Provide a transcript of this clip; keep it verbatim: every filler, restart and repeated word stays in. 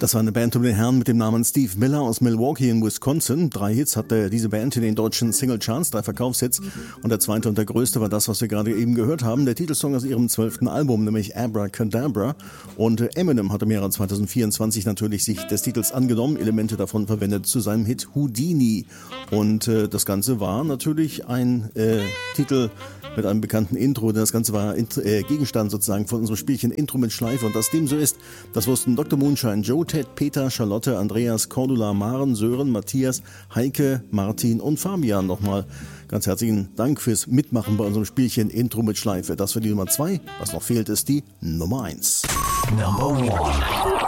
Das war eine Band um den Herrn mit dem Namen Steve Miller aus Milwaukee in Wisconsin. Drei Hits hatte diese Band in den deutschen Single-Charts, drei Verkaufshits. Und der zweite und der größte war das, was wir gerade eben gehört haben. Der Titelsong aus ihrem zwölften Album, nämlich Abracadabra. Und Eminem hatte im Jahre zwanzig vierundzwanzig natürlich sich des Titels angenommen, Elemente davon verwendet zu seinem Hit Houdini. Und äh, das Ganze war natürlich ein äh, Titel mit einem bekannten Intro. Das Ganze war äh, Gegenstand sozusagen von unserem Spielchen Intro mit Schleife. Und dass dem so ist, das wussten Doktor Moonshine, Joe, Ted, Peter, Charlotte, Andreas, Cordula, Maren, Sören, Matthias, Heike, Martin und Fabian. Nochmal ganz herzlichen Dank fürs Mitmachen bei unserem Spielchen Intro mit Schleife. Das war die Nummer zwei. Was noch fehlt, ist die Nummer eins. Number one.